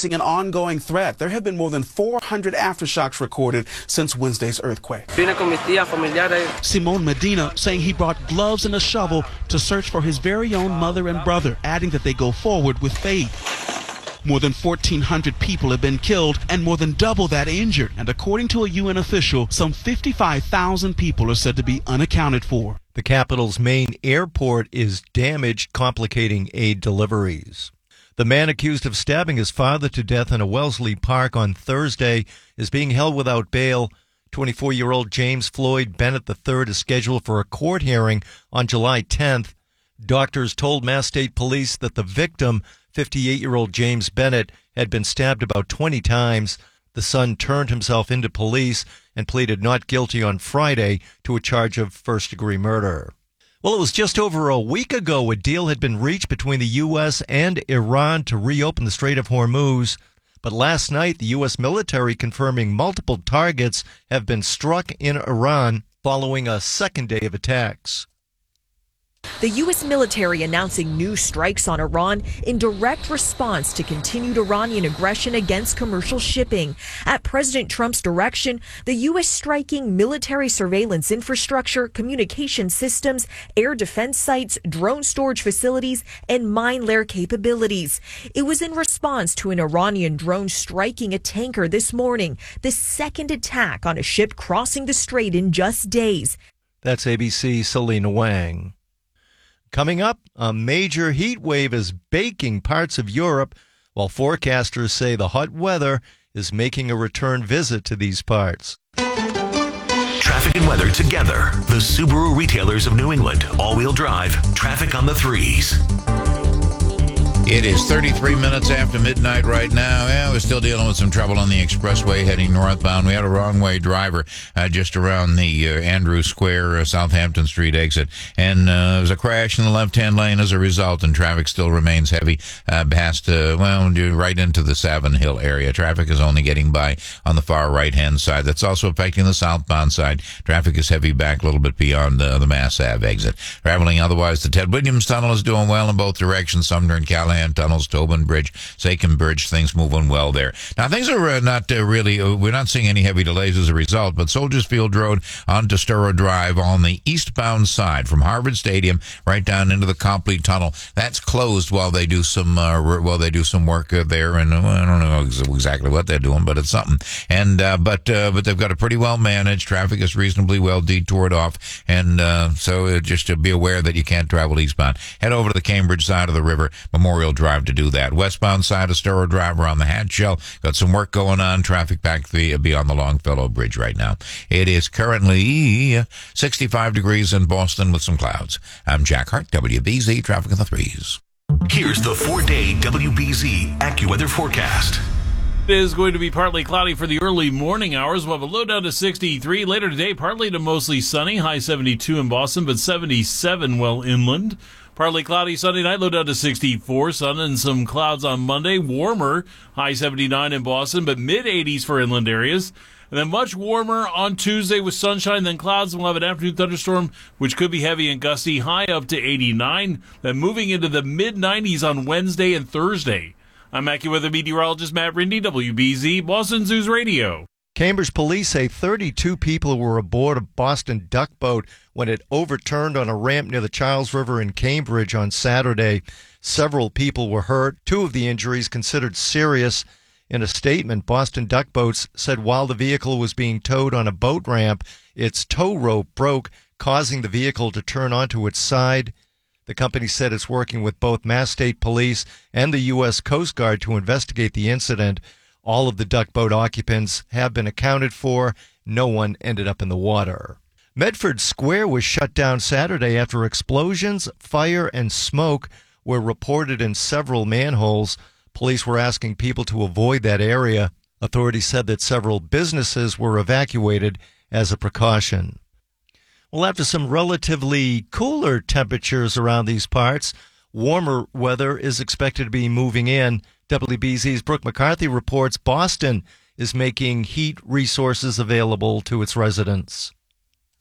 facing an ongoing threat. There have been more than 400 aftershocks recorded since Wednesday's earthquake. Simon Medina saying he brought gloves and a shovel to search for his very own mother and brother, adding that they go forward with faith. More than 1,400 people have been killed and more than double that injured. And according to a UN official, some 55,000 people are said to be unaccounted for. The capital's main airport is damaged, complicating aid deliveries. The man accused of stabbing his father to death in a Wellesley Park on Thursday is being held without bail. 24-year-old James Floyd Bennett III is scheduled for a court hearing on July 10th. Doctors told Mass State Police that the victim, 58-year-old James Bennett, had been stabbed about 20 times. The son turned himself into police and pleaded not guilty on Friday to a charge of first-degree murder. Well, it was just over a week ago a deal had been reached between the U.S. and Iran to reopen the Strait of Hormuz. But last night, the U.S. military confirming multiple targets have been struck in Iran following a second day of attacks. The U.S. military announcing new strikes on Iran in direct response to continued Iranian aggression against commercial shipping. At President Trump's direction, the U.S. striking military surveillance infrastructure, communication systems, air defense sites, drone storage facilities, and mine layer capabilities. It was in response to an Iranian drone striking a tanker this morning, the second attack on a ship crossing the strait in just days. That's ABC's Selena Wang. Coming up, a major heat wave is baking parts of Europe, while forecasters say the hot weather is making a return visit to these parts. Traffic and weather together. The Subaru retailers of New England. All-wheel drive. Traffic on the threes. It is 33 minutes after midnight right now. Yeah, we're still dealing with some trouble on the expressway heading northbound. We had a wrong-way driver just around the Andrew Square, Southampton Street exit. And there was a crash in the left-hand lane as a result, and traffic still remains heavy past, right into the Savin Hill area. Traffic is only getting by on the far right-hand side. That's also affecting the southbound side. Traffic is heavy back a little bit beyond the Mass Ave exit. Traveling otherwise, the Ted Williams Tunnel is doing well in both directions. Sumner and Callahan Tunnels, Tobin Bridge, Sakin Bridge, things moving well there. Now, things are not really, we're not seeing any heavy delays as a result, but Soldiers Field Road onto Sturrow Drive on the eastbound side from Harvard Stadium right down into the Copley Tunnel. That's closed while they do some work there, and I don't know exactly what they're doing, but it's something. And but they've got it pretty well managed. Traffic is reasonably well detoured off, and so just to be aware that you can't travel eastbound. Head over to the Cambridge side of the river, Memorial Drive, to do that. Westbound side of Sturrow Drive around the Hatchell. Got some work going on. Traffic back beyond the Longfellow Bridge right now. It is currently 65 degrees in Boston with some clouds. I'm Jack Hart, WBZ Traffic in the Threes. Here's the 4-day WBZ AccuWeather forecast. It is going to be partly cloudy for the early morning hours. We'll have a low down to 63. Later today, partly to mostly sunny. High 72 in Boston, but 77 well inland. Partly cloudy Sunday night, low down to 64. Sun and some clouds on Monday. Warmer, high 79 in Boston, but mid-80s for inland areas. And then much warmer on Tuesday with sunshine, then clouds. We'll have an afternoon thunderstorm, which could be heavy and gusty, high up to 89. Then moving into the mid-90s on Wednesday and Thursday. I'm AccuWeather meteorologist Matt Rindy, WBZ, Boston News Radio. Cambridge police say 32 people were aboard a Boston duck boat when it overturned on a ramp near the Charles River in Cambridge on Saturday. Several people were hurt. 2 of the injuries considered serious. In a statement, Boston Duck Boats said while the vehicle was being towed on a boat ramp, its tow rope broke, causing the vehicle to turn onto its side. The company said it's working with both Mass State Police and the U.S. Coast Guard to investigate the incident. All of the duck boat occupants have been accounted for. No one ended up in the water. Medford Square was shut down Saturday after explosions, fire, and smoke were reported in several manholes. Police were asking people to avoid that area. Authorities said that several businesses were evacuated as a precaution. Well, after some relatively cooler temperatures around these parts, warmer weather is expected to be moving in. WBZ's Brooke McCarthy reports Boston is making heat resources available to its residents.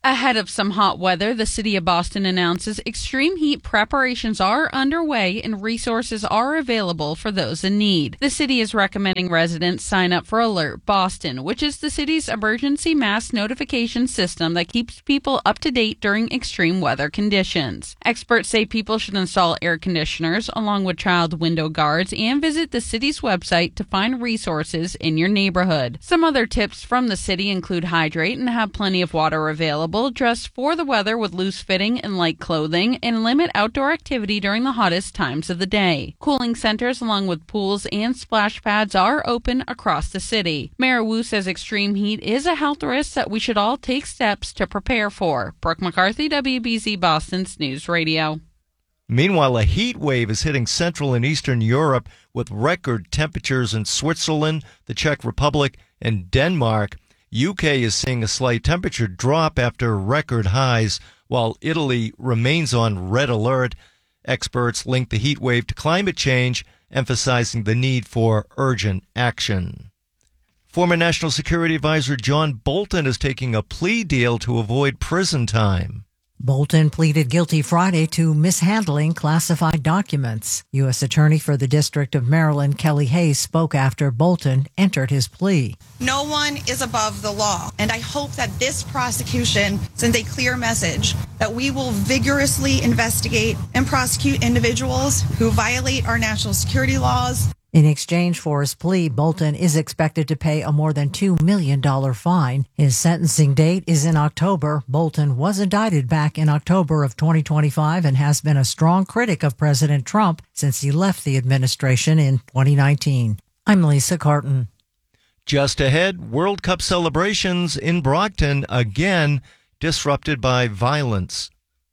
Ahead of some hot weather, the city of Boston announces extreme heat preparations are underway and resources are available for those in need. The city is recommending residents sign up for Alert Boston, which is the city's emergency mass notification system that keeps people up to date during extreme weather conditions. Experts say people should install air conditioners along with child window guards and visit the city's website to find resources in your neighborhood. Some other tips from the city include hydrate and have plenty of water available. Dress for the weather with loose fitting and light clothing, and limit outdoor activity during the hottest times of the day. Cooling centers along with pools and splash pads are open across the city. Mayor Wu says extreme heat is a health risk that we should all take steps to prepare for. Brooke McCarthy, WBZ Boston's News Radio. Meanwhile, a heat wave is hitting Central and Eastern Europe with record temperatures in Switzerland, the Czech Republic, and Denmark. UK is seeing a slight temperature drop after record highs, while Italy remains on red alert. Experts link the heat wave to climate change, emphasizing the need for urgent action. Former National Security Advisor John Bolton is taking a plea deal to avoid prison time. Bolton pleaded guilty Friday to mishandling classified documents. U.S. Attorney for the District of Maryland, Kelly Hayes, spoke after Bolton entered his plea. No one is above the law, and I hope that this prosecution sends a clear message that we will vigorously investigate and prosecute individuals who violate our national security laws. In exchange for his plea, Bolton is expected to pay a more than $2 million fine. His sentencing date is in October. Bolton was indicted back in October of 2025 and has been a strong critic of President Trump since he left the administration in 2019. I'm Lisa Carton. Just ahead, World Cup celebrations in Brockton again disrupted by violence.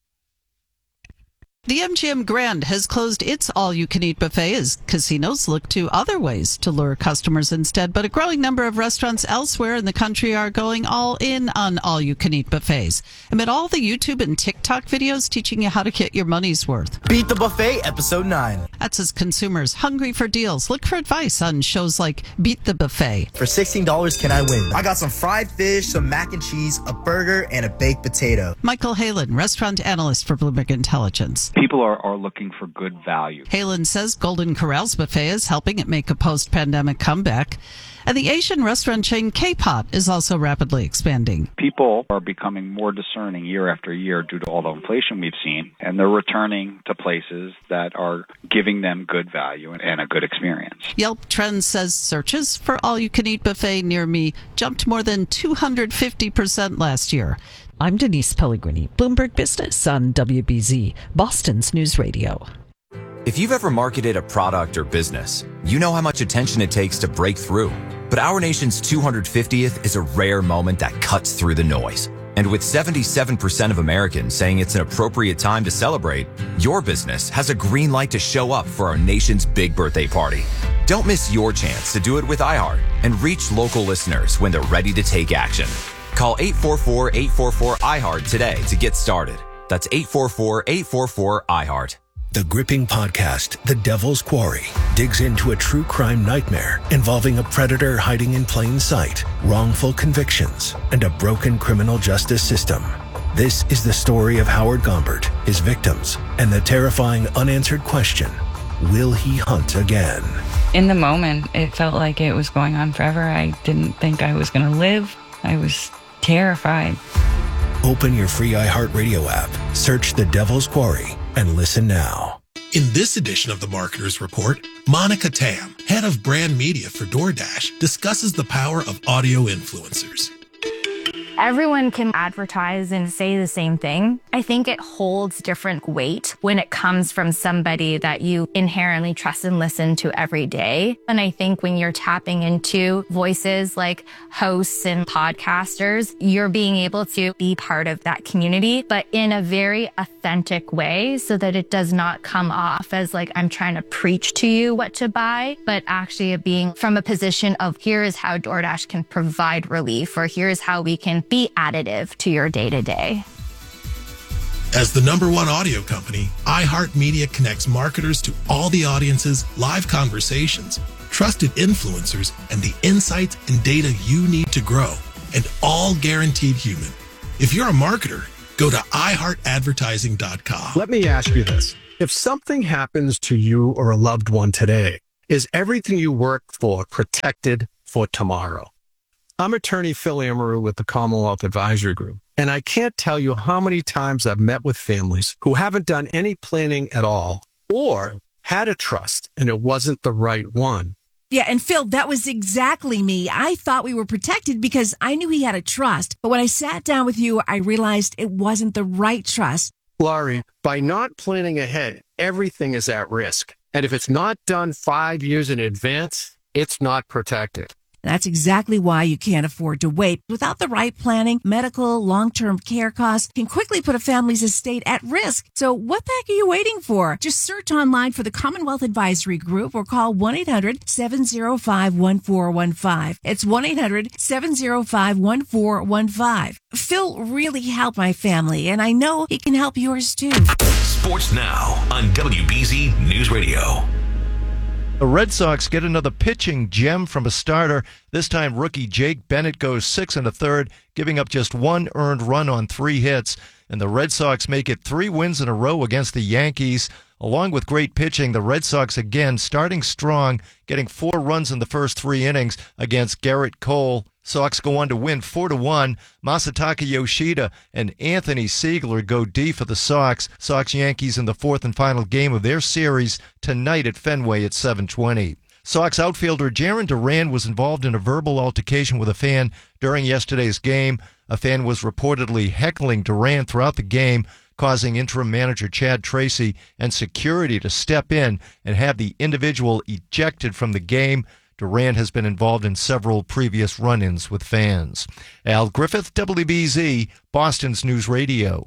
The MGM Grand has closed its all-you-can-eat buffet as casinos look to other ways to lure customers instead. But a growing number of restaurants elsewhere in the country are going all in on all-you-can-eat buffets. Amid all the YouTube and TikTok videos teaching you how to get your money's worth. Beat the Buffet, Episode 9. That's as consumers hungry for deals look for advice on shows like Beat the Buffet. For $16, can I win? I got some fried fish, some mac and cheese, a burger, and a baked potato. Michael Halen, restaurant analyst for Bloomberg Intelligence. People are looking for good value. Halen says Golden Corral's buffet is helping it make a post-pandemic comeback. And the Asian restaurant chain K-Pot is also rapidly expanding. People are becoming more discerning year after year due to all the inflation we've seen, and they're returning to places that are giving them good value and a good experience. Yelp Trends says searches for all-you-can-eat buffet near me jumped more than 250% last year. I'm Denise Pellegrini, Bloomberg Business on WBZ, Boston's News Radio. If you've ever marketed a product or business, you know how much attention it takes to break through. But our nation's 250th is a rare moment that cuts through the noise. And with 77% of Americans saying it's an appropriate time to celebrate, your business has a green light to show up for our nation's big birthday party. Don't miss your chance to do it with iHeart and reach local listeners when they're ready to take action. Call 844-844-iHeart today to get started. That's 844-844-iHeart. The gripping podcast, The Devil's Quarry, digs into a true crime nightmare involving a predator hiding in plain sight, wrongful convictions, and a broken criminal justice system. This is the story of Howard Gombert, his victims, and the terrifying unanswered question, will he hunt again? In the moment, it felt like it was going on forever. I didn't think I was going to live. I was terrified. Open your free iHeartRadio app, search The Devil's Quarry, and listen now. In this edition of the Marketer's Report, Monica Tam, head of brand media for DoorDash, discusses the power of audio influencers. Everyone can advertise and say the same thing. I think it holds different weight when it comes from somebody that you inherently trust and listen to every day. And I think when you're tapping into voices like hosts and podcasters, you're being able to be part of that community, but in a very authentic way so that it does not come off as like I'm trying to preach to you what to buy, but actually being from a position of here is how DoorDash can provide relief, or here's how we can be additive to your day-to-day. As the #1 audio company, iHeartMedia connects marketers to all the audiences, live conversations, trusted influencers, and the insights and data you need to grow, and all guaranteed human. If you're a marketer, go to iHeartAdvertising.com. Let me ask you this. If something happens to you or a loved one today, is everything you worked for protected for tomorrow? I'm attorney Phil Amaru with the Commonwealth Advisory Group, and I can't tell you how many times I've met with families who haven't done any planning at all or had a trust and it wasn't the right one. Yeah, and Phil, that was exactly me. I thought we were protected because I knew he had a trust. But when I sat down with you, I realized it wasn't the right trust. Laurie, by not planning ahead, everything is at risk. And if it's not done 5 years in advance, it's not protected. That's exactly why you can't afford to wait. Without the right planning, medical, long-term care costs can quickly put a family's estate at risk. So what the heck are you waiting for? Just search online for the Commonwealth Advisory Group or call 1-800-705-1415. It's 1-800-705-1415. Phil really helped my family, and I know he can help yours too. Sports Now on WBZ News Radio. The Red Sox get another pitching gem from a starter. This time, rookie Jake Bennett goes 6 1/3, giving up just 1 earned run on 3 hits. And the Red Sox make it 3 wins in a row against the Yankees. Along with great pitching, the Red Sox again starting strong, getting 4 runs in the first 3 innings against Garrett Cole. Sox go on to win 4-1. Masataka Yoshida and Anthony Siegler go D for the Sox. Sox-Yankees in the 4th and final game of their series tonight at Fenway at 7:20. Sox outfielder Jarren Duran was involved in a verbal altercation with a fan during yesterday's game. A fan was reportedly heckling Duran throughout the game, causing interim manager Chad Tracy and security to step in and have the individual ejected from the game. Duran has been involved in several previous run-ins with fans. Al Griffith, WBZ, Boston's News Radio.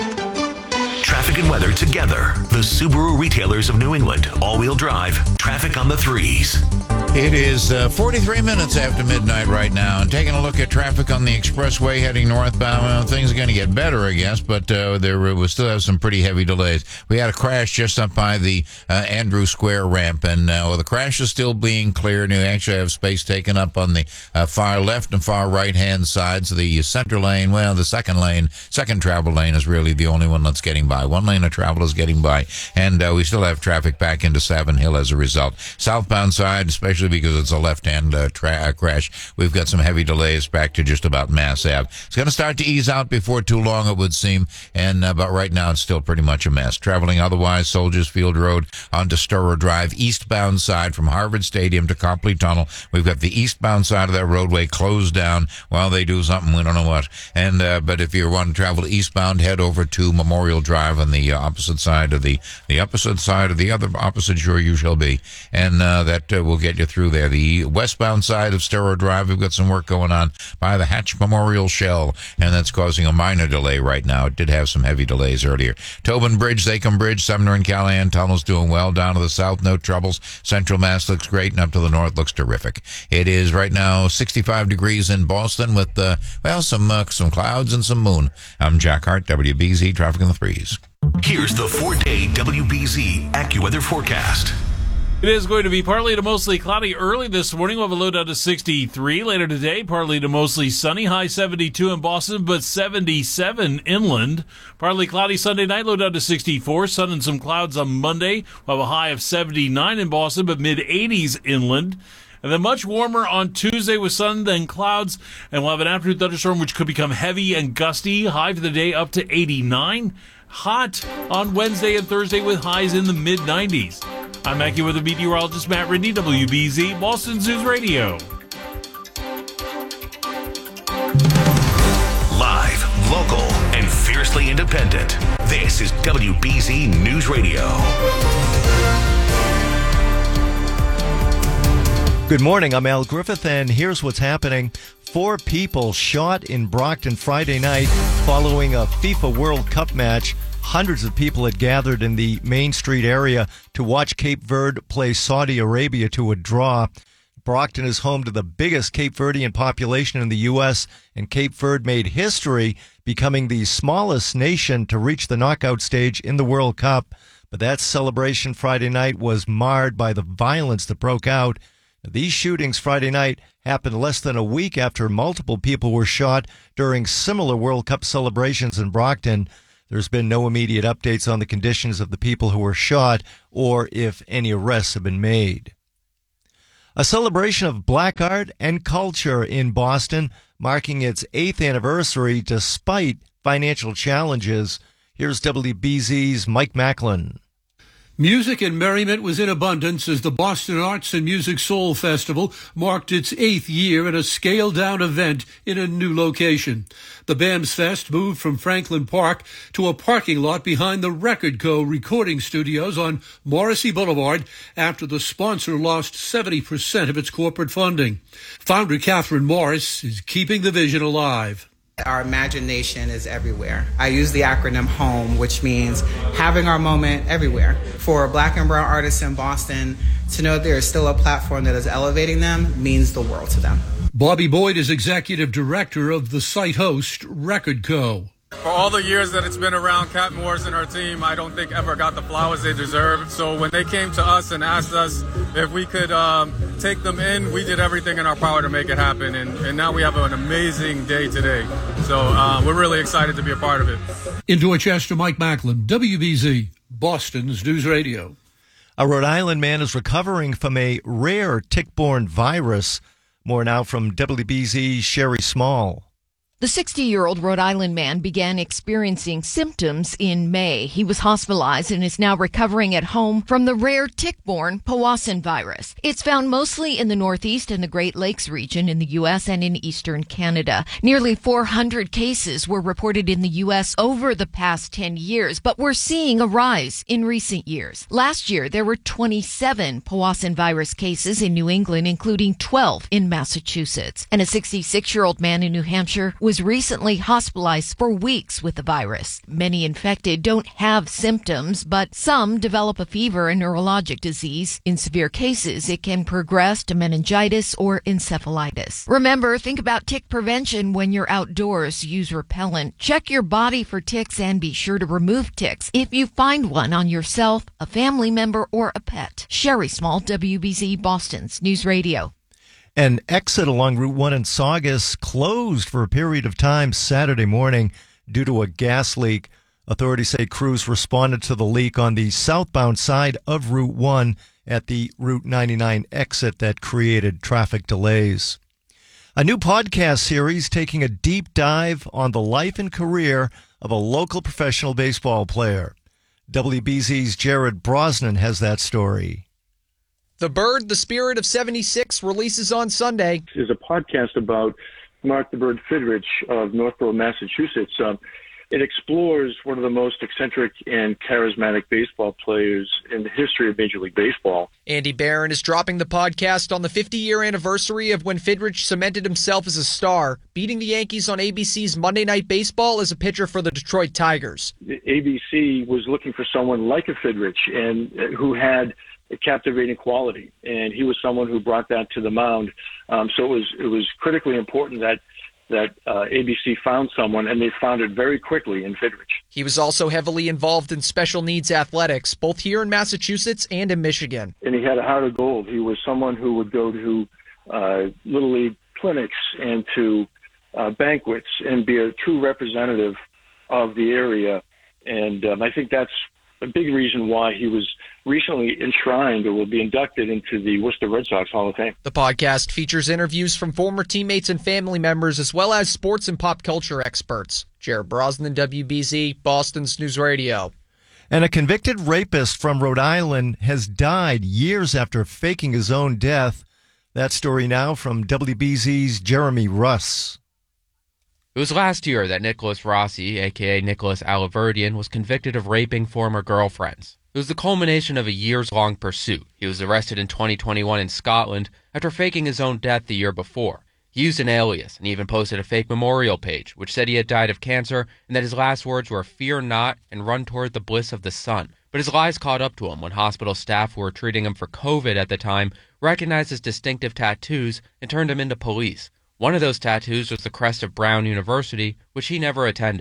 Traffic and weather together. The Subaru retailers of New England. All-wheel drive. Traffic on the 3s. It is 43 minutes after midnight right now, and taking a look at traffic on the expressway heading northbound. Well, things are going to get better, I guess, but we still have some pretty heavy delays. We had a crash just up by the Andrew Square ramp, and the crash is still being cleared. You actually have space taken up on the far left and far right-hand sides. The center lane, well, the second travel lane is really the only one that's getting by. One lane of travel is getting by, and we still have traffic back into Savin Hill as a result. Southbound side, especially because it's a left-hand crash, we've got some heavy delays back to just about Mass Ave. It's going to start to ease out before too long, it would seem, and but right now it's still pretty much a mess. Traveling otherwise, Soldiers Field Road onto Sturrow Drive, eastbound side from Harvard Stadium to Copley Tunnel. We've got the eastbound side of that roadway closed down while they do something, we don't know what. And but if you want to travel eastbound, head over to Memorial Drive on the opposite side of the opposite side of the other opposite shore you shall be, and that will get you through there. The westbound side of Sturrow Drive, we've got some work going on by the Hatch Memorial Shell, and that's causing a minor delay right now. It did have some heavy delays earlier. Tobin Bridge, Zachem Bridge, Sumner and Callahan Tunnels doing well. Down to the south, no troubles. Central Mass looks great, and up to the north looks terrific. It is right now 65 degrees in Boston with some clouds and some moon. I'm Jack Hart, WBZ Traffic in the 3s. Here's the 4-day WBZ AccuWeather forecast. It is going to be partly to mostly cloudy early this morning. We'll have a low down to 63. Later today, partly to mostly sunny. High 72 in Boston, but 77 inland. Partly cloudy Sunday night, low down to 64. Sun and some clouds on Monday. We'll have a high of 79 in Boston, but mid-80s inland. And then much warmer on Tuesday with sun, then clouds. And we'll have an afternoon thunderstorm, which could become heavy and gusty. High for the day up to 89. Hot on Wednesday and Thursday with highs in the mid-90s. I'm AccuWeather meteorologist Matt Rindy, WBZ, Boston's News Radio. Live, local, and fiercely independent. This is WBZ News Radio. Good morning, I'm Al Griffith, and here's what's happening. 4 people shot in Brockton Friday night following a FIFA World Cup match. Hundreds of people had gathered in the Main Street area to watch Cape Verde play Saudi Arabia to a draw. Brockton is home to the biggest Cape Verdean population in the U.S., and Cape Verde made history, becoming the smallest nation to reach the knockout stage in the World Cup. But that celebration Friday night was marred by the violence that broke out. These shootings Friday night happened less than a week after multiple people were shot during similar World Cup celebrations in Brockton. There's been no immediate updates on the conditions of the people who were shot or if any arrests have been made. A celebration of black art and culture in Boston, marking its 8th anniversary despite financial challenges. Here's WBZ's Mike Macklin. Music and merriment was in abundance as the Boston Arts and Music Soul Festival marked its 8th year in a scaled-down event in a new location. The BAMS Fest moved from Franklin Park to a parking lot behind the Record Co. recording studios on Morrissey Boulevard after the sponsor lost 70% of its corporate funding. Founder Catherine Morris is keeping the vision alive. Our imagination is everywhere. I use the acronym HOME, which means having our moment everywhere. For Black and brown artists in Boston, to know there is still a platform that is elevating them means the world to them. Bobby Boyd is executive director of the site host, Record Co. For all the years that it's been around, Cat Morris and her team, I don't think ever got the flowers they deserve. So when they came to us and asked us if we could take them in, we did everything in our power to make it happen. And now we have an amazing day today. So we're really excited to be a part of it. In Dorchester, Mike Macklin, WBZ, Boston's News Radio. A Rhode Island man is recovering from a rare tick-borne virus. More now from WBZ's Sherry Small. The 60-year-old Rhode Island man began experiencing symptoms in May. He was hospitalized and is now recovering at home from the rare tick-borne Powassan virus. It's found mostly in the Northeast and the Great Lakes region in the U.S. and in eastern Canada. Nearly 400 cases were reported in the U.S. over the past 10 years, but we're seeing a rise in recent years. Last year, there were 27 Powassan virus cases in New England, including 12 in Massachusetts. And a 66-year-old man in New Hampshire was recently hospitalized for weeks with the virus. Many infected don't have symptoms, but some develop a fever and neurologic disease. In severe cases, it can progress to meningitis or encephalitis. Remember, think about tick prevention when you're outdoors. Use repellent. Check your body for ticks and be sure to remove ticks if you find one on yourself, a family member, or a pet. Sherry Small, WBZ, Boston's News Radio. An exit along Route 1 in Saugus closed for a period of time Saturday morning due to a gas leak. Authorities say crews responded to the leak on the southbound side of Route 1 at the Route 99 exit that created traffic delays. A new podcast series taking a deep dive on the life and career of a local professional baseball player. WBZ's Jared Brosnan has that story. The Bird, the Spirit of 76 releases on Sunday. Is a podcast about Mark the Bird Fidrych of Northborough, Massachusetts. It explores one of the most eccentric and charismatic baseball players in the history of Major League Baseball. Andy Barron is dropping the podcast on the 50-year anniversary of when Fidrych cemented himself as a star, beating the Yankees on ABC's Monday Night Baseball as a pitcher for the Detroit Tigers. ABC was looking for someone like a Fidrych and who had a captivating quality, and he was someone who brought that to the mound. So it was critically important that ABC found someone, and they found it very quickly in Fidrych. He was also heavily involved in special needs athletics, both here in Massachusetts and in Michigan. And he had a heart of gold. He was someone who would go to Little League clinics and to banquets and be a true representative of the area. And I think that's a big reason why he was recently enshrined or will be inducted into the Worcester Red Sox Hall of Fame. The podcast features interviews from former teammates and family members, as well as sports and pop culture experts. Jared Brosnan, WBZ, Boston's News Radio. And a convicted rapist from Rhode Island has died years after faking his own death. That story now from WBZ's Jeremy Russ. It was last year that Nicholas Rossi, a.k.a. Nicholas Aliverdian, was convicted of raping former girlfriends. It was the culmination of a years-long pursuit. He was arrested in 2021 in Scotland after faking his own death the year before. He used an alias and even posted a fake memorial page, which said he had died of cancer and that his last words were, "Fear not and run toward the bliss of the sun." But his lies caught up to him when hospital staff who were treating him for COVID at the time recognized his distinctive tattoos and turned him into police. One of those tattoos was the crest of Brown University, which he never attended.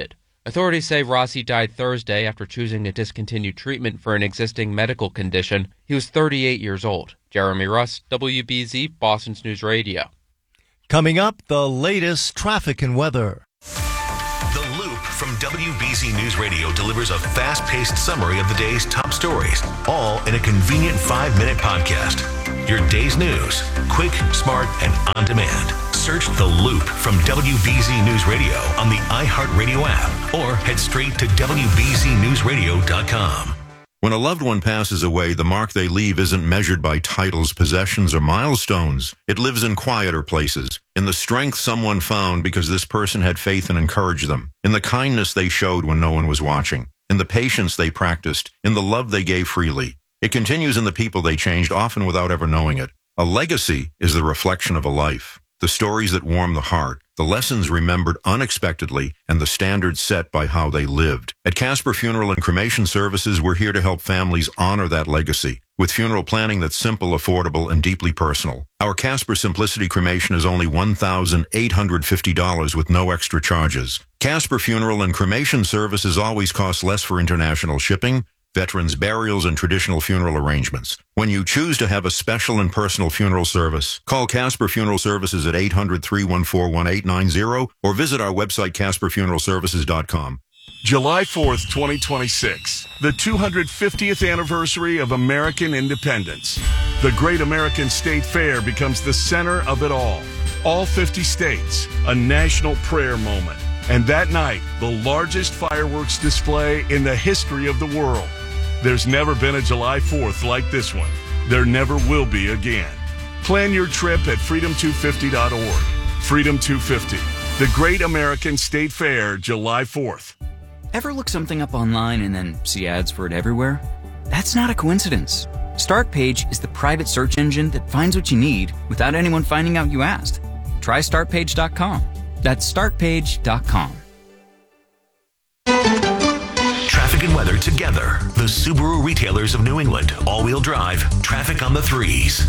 Authorities say Rossi died Thursday after choosing to discontinue treatment for an existing medical condition. He was 38 years old. Jeremy Russ, WBZ, Boston's News Radio. Coming up, the latest traffic and weather. The Loop from WBZ News Radio delivers a fast-paced summary of the day's top stories, all in a convenient 5-minute podcast. Your day's news, quick, smart, and on demand. Search The Loop from WBZ News Radio on the iHeartRadio app or head straight to WBZNewsRadio.com. When a loved one passes away, the mark they leave isn't measured by titles, possessions, or milestones. It lives in quieter places, in the strength someone found because this person had faith and encouraged them, in the kindness they showed when no one was watching, in the patience they practiced, in the love they gave freely. It continues in the people they changed, often without ever knowing it. A legacy is the reflection of a life. The stories that warm the heart, the lessons remembered unexpectedly, and the standards set by how they lived. At Casper Funeral and Cremation Services, we're here to help families honor that legacy with funeral planning that's simple, affordable, and deeply personal. Our Casper Simplicity Cremation is only $1,850 with no extra charges. Casper Funeral and Cremation Services always cost less for international shipping, veterans' burials, and traditional funeral arrangements. When you choose to have a special and personal funeral service, call Casper Funeral Services at 800-314-1890 or visit our website, CasperFuneralServices.com. July 4th, 2026, the 250th anniversary of American independence. The Great American State Fair becomes the center of it all. All 50 states, a national prayer moment. And that night, the largest fireworks display in the history of the world. There's never been a July 4th like this one. There never will be again. Plan your trip at freedom250.org. Freedom 250, the Great American State Fair, July 4th. Ever look something up online and then see ads for it everywhere? That's not a coincidence. Startpage is the private search engine that finds what you need without anyone finding out you asked. Try startpage.com. That's startpage.com. Traffic and weather together. The Subaru retailers of New England. All-wheel drive. Traffic on the threes.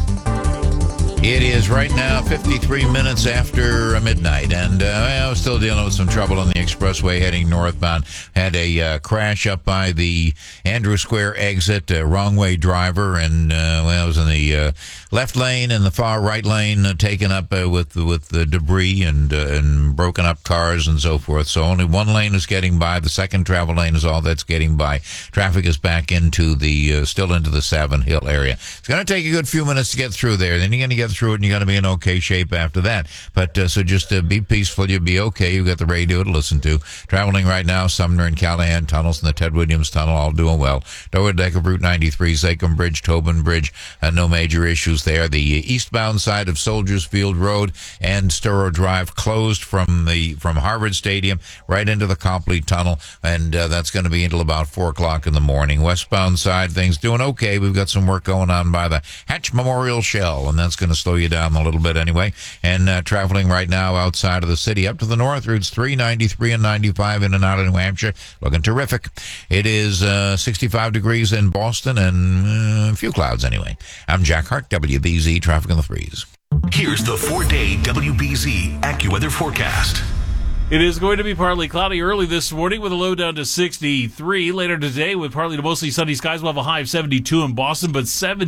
It is right now 53 minutes after midnight, and I was still dealing with some trouble on the expressway heading northbound. Had a crash up by the Andrew Square exit, wrong way driver, and I was in the left lane and the far right lane taken up with the debris and broken up cars and so forth. So only one lane is getting by. The second travel lane is all that's getting by. Traffic is back into the still into the Savin Hill area. It's going to take a good few minutes to get through there. Then you're going to get through it and you're going to be in okay shape after that. But so just be peaceful. You'll be okay. You've got the radio to listen to. Traveling right now, Sumner and Callahan tunnels and the Ted Williams tunnel all doing well. Lower deck of Route 93, Zachem Bridge, Tobin Bridge, no major issues there. The eastbound side of Soldiers Field Road and Sturrow Drive closed from Harvard Stadium right into the Copley Tunnel, and that's going to be until about 4 o'clock in the morning. Westbound side, things doing okay. We've got some work going on by the Hatch Memorial Shell, and that's going to slow you down a little bit anyway. And traveling right now outside of the city up to the north, routes 3, 93, and 95 in and out of New Hampshire, looking terrific. It is 65 degrees in Boston and a few clouds anyway. I'm Jack Hart, WBZ Traffic on the Threes. Here's the 4-day WBZ AccuWeather forecast. It is going to be partly cloudy early this morning with a low down to 63. Later today with partly to mostly sunny skies. We'll have a high of 72 in Boston, but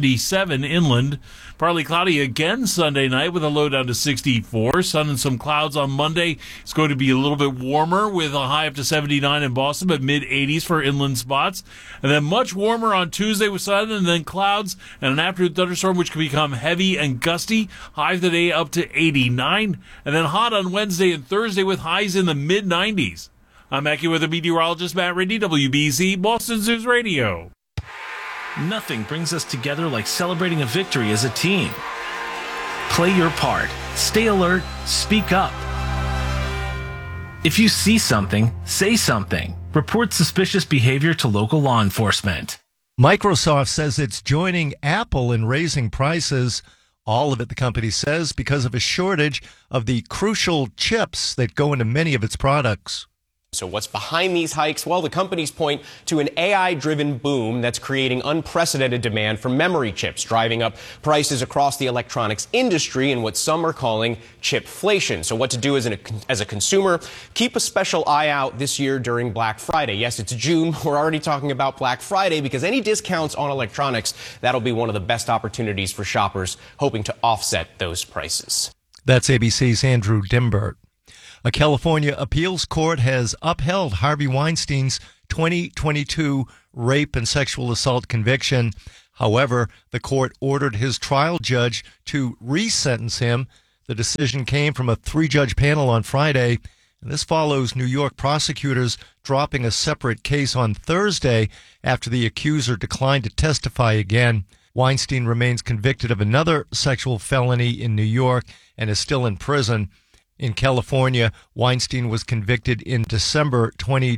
77 inland. Partly cloudy again Sunday night with a low down to 64. Sun and some clouds on Monday. It's going to be a little bit warmer with a high up to 79 in Boston, but mid-80s for inland spots. And then much warmer on Tuesday with sun and then clouds and an afternoon thunderstorm which can become heavy and gusty. High today up to 89. And then hot on Wednesday and Thursday with highs in the mid-90s. I'm AccuWeather meteorologist Matt Ridley, WBZ, Boston News Radio. Nothing brings us together like celebrating a victory as a team. Play your part. Stay alert. Speak up. If you see something, say something. Report suspicious behavior to local law enforcement. Microsoft says it's joining Apple in raising prices. All of it, the company says, because of a shortage of the crucial chips that go into many of its products. So what's behind these hikes? Well, the companies point to an AI-driven boom that's creating unprecedented demand for memory chips, driving up prices across the electronics industry and what some are calling chipflation. So what to do as a consumer? Keep a special eye out this year during Black Friday. Yes, it's June. We're already talking about Black Friday because any discounts on electronics, that'll be one of the best opportunities for shoppers hoping to offset those prices. That's ABC's Andrew Dimbert. A California appeals court has upheld Harvey Weinstein's 2022 rape and sexual assault conviction. However, the court ordered his trial judge to re-sentence him. The decision came from a 3-judge panel on Friday, and this follows New York prosecutors dropping a separate case on Thursday after the accuser declined to testify again. Weinstein remains convicted of another sexual felony in New York and is still in prison. In California, Weinstein was convicted in December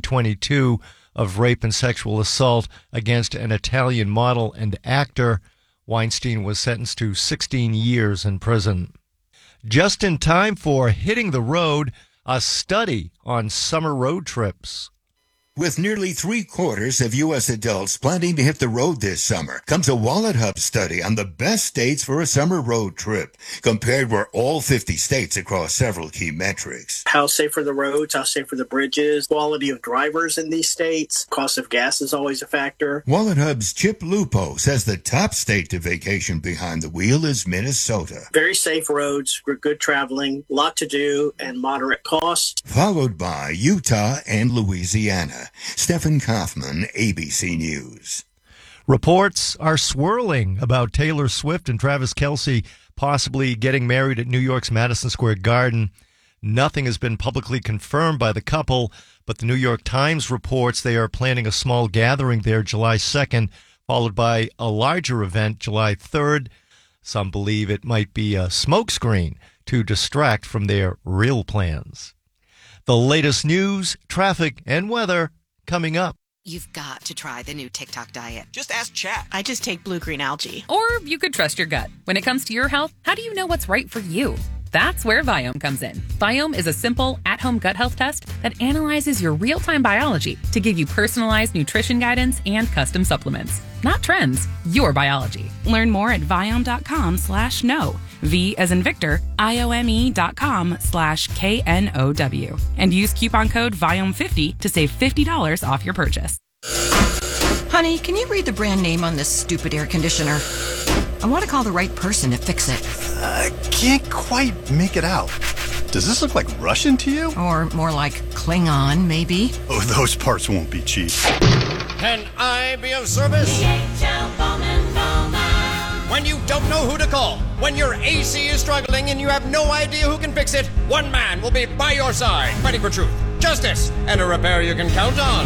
2022 of rape and sexual assault against an Italian model and actor. Weinstein was sentenced to 16 years in prison. Just in time for Hitting the Road, a study on summer road trips. With nearly 3/4 of U.S. adults planning to hit the road this summer, comes a WalletHub study on the best states for a summer road trip, compared with all 50 states across several key metrics. How safe are the roads? How safe are the bridges? Quality of drivers in these states? Cost of gas is always a factor. WalletHub's Chip Lupo says the top state to vacation behind the wheel is Minnesota. Very safe roads, good traveling, lot to do, and moderate cost. Followed by Utah and Louisiana. Stephen Kaufman, ABC News. Reports are swirling about Taylor Swift and Travis Kelce possibly getting married at New York's Madison Square Garden. Nothing has been publicly confirmed by the couple, but the New York Times reports they are planning a small gathering there July 2nd, followed by a larger event July 3rd. Some believe it might be a smokescreen to distract from their real plans. The latest news, traffic, and weather coming up. You've got to try the new TikTok diet. Just ask Chat. I just take blue-green algae. Or you could trust your gut. When it comes to your health, how do you know what's right for you? That's where Viome comes in. Viome is a simple, at-home gut health test that analyzes your real-time biology to give you personalized nutrition guidance and custom supplements. Not trends, your biology. Learn more at Viome.com/know. V as in Victor, IOME.com/KNOW. And use coupon code Viome50 to save $50 off your purchase. Honey, can you read the brand name on this stupid air conditioner? I want to call the right person to fix it. I can't quite make it out. Does this look like Russian to you? Or more like Klingon, maybe? Oh, those parts won't be cheap. Can I be of service? When you don't know who to call, when your AC is struggling and you have no idea who can fix it, one man will be by your side, fighting for truth, justice, and a repair you can count on.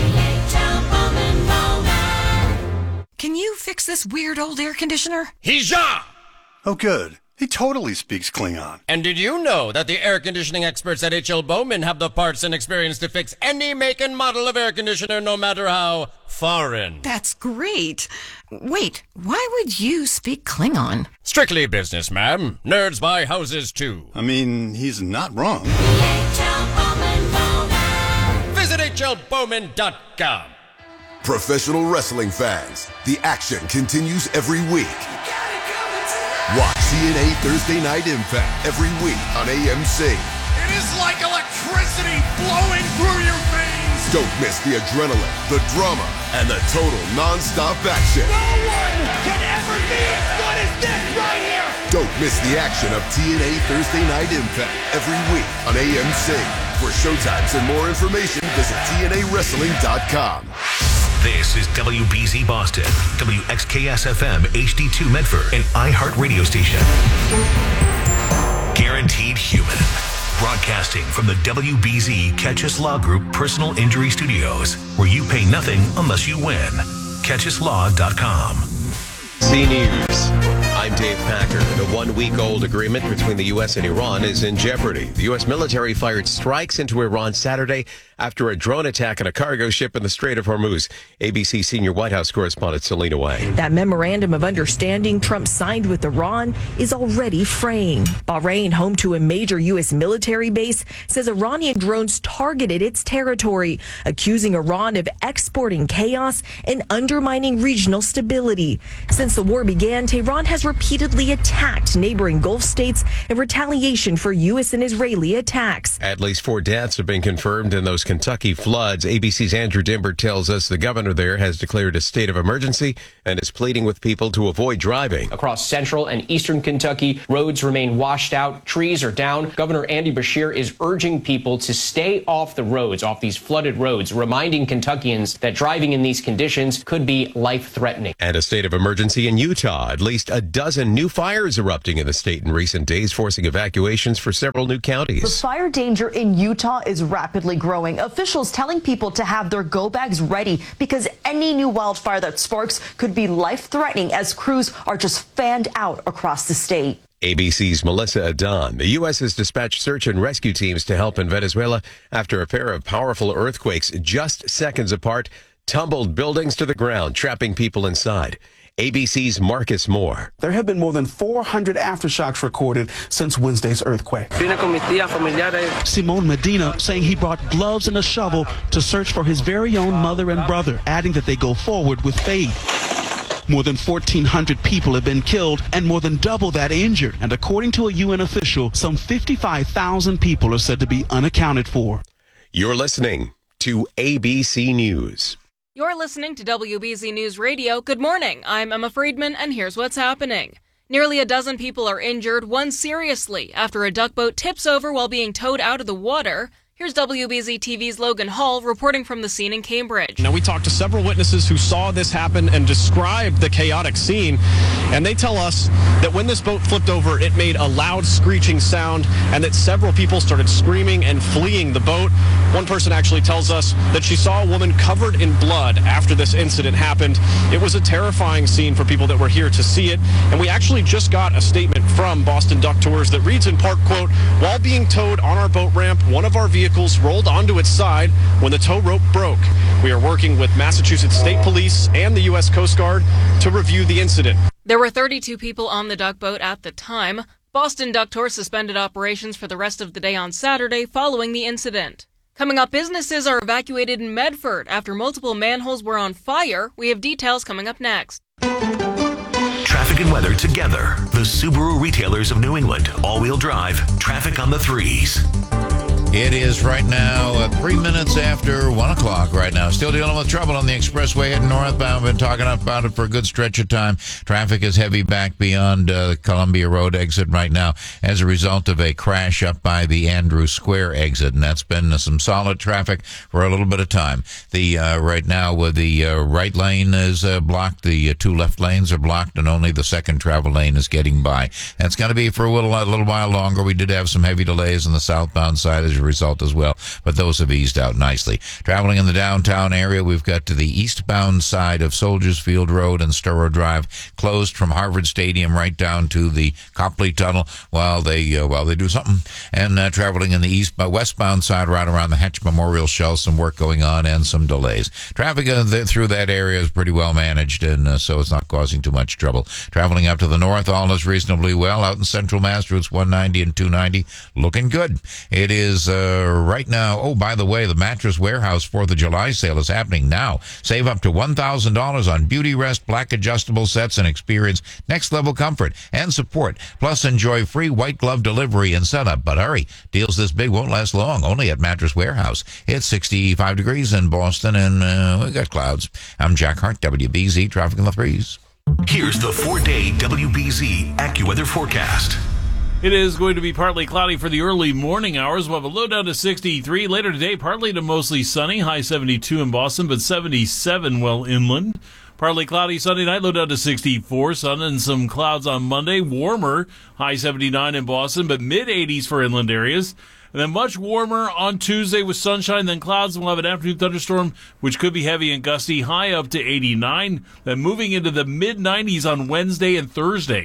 Can you fix this weird old air conditioner? Hija! Oh, good. He totally speaks Klingon. And did you know that the air conditioning experts at H.L. Bowman have the parts and experience to fix any make and model of air conditioner, no matter how foreign? That's great. Wait, why would you speak Klingon? Strictly business, ma'am. Nerds buy houses, too. I mean, he's not wrong. Visit hlbowman.com. Professional wrestling fans, the action continues every week. Watch TNA Thursday Night Impact every week on AMC. It is like electricity flowing through your veins. Don't miss the adrenaline, the drama, and the total non-stop action. No one can ever be as good as this right here. Don't miss the action of TNA Thursday Night Impact every week on AMC. For showtimes and more information, visit TNAWrestling.com. This is WBZ Boston, WXKS-FM HD2 Medford, an iHeart radio station. Guaranteed Human. Broadcasting from the WBZ Catchus Law Group Personal Injury Studios, where you pay nothing unless you win. CatchusLaw.com. C News. I'm Dave Packer. The one-week-old agreement between the U.S. and Iran is in jeopardy. The U.S. military fired strikes into Iran Saturday after a drone attack on a cargo ship in the Strait of Hormuz. ABC senior White House correspondent Selena Wang. That memorandum of understanding Trump signed with Iran is already fraying. Bahrain, home to a major U.S. military base, says Iranian drones targeted its territory, accusing Iran of exporting chaos and undermining regional stability. Since the war began, Tehran has repeatedly attacked neighboring Gulf states in retaliation for U.S. and Israeli attacks. At least 4 deaths have been confirmed in those Kentucky floods. ABC's Andrew Dimber tells us the governor there has declared a state of emergency and is pleading with people to avoid driving. Across central and eastern Kentucky, roads remain washed out, trees are down. Governor Andy Beshear is urging people to stay off the roads, off these flooded roads, reminding Kentuckians that driving in these conditions could be life-threatening. And a state of emergency in Utah. At least a dozen new fires erupting in the state in recent days, forcing evacuations for several new counties. The fire danger in Utah is rapidly growing. Officials telling people to have their go bags ready because any new wildfire that sparks could be life-threatening as crews are just fanned out across the state. ABC's Melissa Adan. The U.S. has dispatched search and rescue teams to help in Venezuela after a pair of powerful earthquakes just seconds apart tumbled buildings to the ground, trapping people inside. ABC's Marcus Moore. There have been more than 400 aftershocks recorded since Wednesday's earthquake. Simone Medina saying he brought gloves and a shovel to search for his very own mother and brother, adding that they go forward with faith. More than 1,400 people have been killed and more than double that injured. And according to a UN official, some 55,000 people are said to be unaccounted for. You're listening to ABC News. You're listening to WBZ News Radio. Good morning. I'm Emma Friedman, and here's what's happening. Nearly a dozen people are injured, one seriously, after a duck boat tips over while being towed out of the water. Here's WBZ TV's Logan Hall reporting from the scene in Cambridge. Now, we talked to several witnesses who saw this happen and described the chaotic scene, and they tell us that when this boat flipped over, it made a loud screeching sound and that several people started screaming and fleeing the boat. One person actually tells us that she saw a woman covered in blood after this incident happened. It was a terrifying scene for people that were here to see it, and we actually just got a statement from Boston Duck Tours that reads in part, quote, "While being towed on our boat ramp, one of our vehicles rolled onto its side when the tow rope broke. We are working with Massachusetts State Police and the U.S. Coast Guard to review the incident." There were 32 people on the duck boat at the time. Boston Duck Tours suspended operations for the rest of the day on Saturday following the incident. Coming up, businesses are evacuated in Medford after multiple manholes were on fire. We have details coming up next. Traffic and weather together. The Subaru retailers of New England. All-wheel drive. Traffic on the 3s. It is right now 3 minutes after 1 o'clock right now. Still dealing with trouble on the expressway heading northbound. Been talking about it for a good stretch of time. Traffic is heavy back beyond the Columbia Road exit right now as a result of a crash up by the Andrews Square exit. And that's been some solid traffic for a little bit of time. The right now with the right lane is blocked. The 2 left lanes are blocked and only the second travel lane is getting by. That's going to be for a little while longer. We did have some heavy delays on the southbound side as a result as well, but those have eased out nicely. Traveling in the downtown area, we've got to the eastbound side of Soldiers Field Road and Storrow Drive closed from Harvard Stadium right down to the Copley Tunnel while they do something. And traveling in the westbound side right around the Hatch Memorial Shell, some work going on and some delays. Traffic through that area is pretty well managed, and so it's not causing too much trouble. Traveling up to the north, all is reasonably well. Out in Central Mass, routes 190 and 290, looking good. It is right now. Oh, by the way, the Mattress Warehouse 4th of July sale is happening now. Save up to $1,000 on Beauty Rest Black adjustable sets and experience next level comfort and support. Plus, enjoy free white glove delivery and setup. But hurry, deals this big won't last long. Only at Mattress Warehouse. It's 65 degrees in Boston, and we got clouds. I'm Jack Hart, WBZ Traffic in the 3s. Here's the 4-day WBZ AccuWeather forecast. It is going to be partly cloudy for the early morning hours. We'll have a low down to 63. Later today, partly to mostly sunny. High 72 in Boston, but 77 well inland. Partly cloudy Sunday night, low down to 64. Sun and some clouds on Monday. Warmer, high 79 in Boston, but mid-80s for inland areas. And then much warmer on Tuesday with sunshine, then clouds. We'll have an afternoon thunderstorm, which could be heavy and gusty, high up to 89. Then moving into the mid-90s on Wednesday and Thursday.